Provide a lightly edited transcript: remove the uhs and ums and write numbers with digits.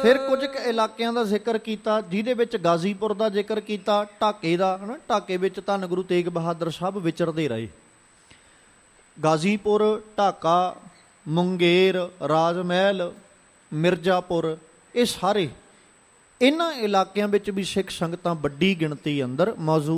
ਫਿਰ ਕੁਝ ਕੁ ਇਲਾਕਿਆਂ ਦਾ ਜ਼ਿਕਰ ਕੀਤਾ, ਜਿਹਦੇ ਵਿੱਚ ਗਾਜ਼ੀਪੁਰ ਦਾ ਜ਼ਿਕਰ ਕੀਤਾ, ਢਾਕੇ ਦਾ, ਹੈ ਨਾ। ਢਾਕੇ ਵਿੱਚ ਧੰਨ ਗੁਰੂ ਤੇਗ ਬਹਾਦਰ ਸਾਹਿਬ ਵਿਚਰਦੇ ਰਹੇ। ਗਾਜ਼ੀਪੁਰ, ਢਾਕਾ, ਮੁੰਗੇਰ, ਰਾਜ ਮਹਿਲ, ਮਿਰਜ਼ਾਪੁਰ, ਇਹ ਸਾਰੇ ਇਹਨਾਂ ਇਲਾਕਿਆਂ ਵਿੱਚ ਵੀ ਸਿੱਖ ਸੰਗਤਾਂ ਵੱਡੀ ਗਿਣਤੀ ਅੰਦਰ ਮੌਜੂਦ